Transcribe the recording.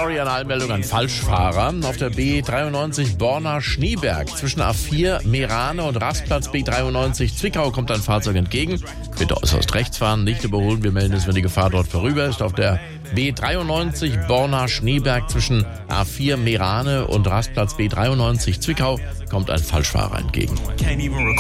Sorry an Anmeldung an Falschfahrer. Auf der B93 Borna-Schneeberg zwischen A4 Meerane und Rastplatz B93 Zwickau kommt ein Fahrzeug entgegen. Bitte äußerst rechts fahren, nicht überholen. Wir melden es, wenn die Gefahr dort vorüber ist. Auf der B93 Borna-Schneeberg zwischen A4 Meerane und Rastplatz B93 Zwickau kommt ein Falschfahrer entgegen.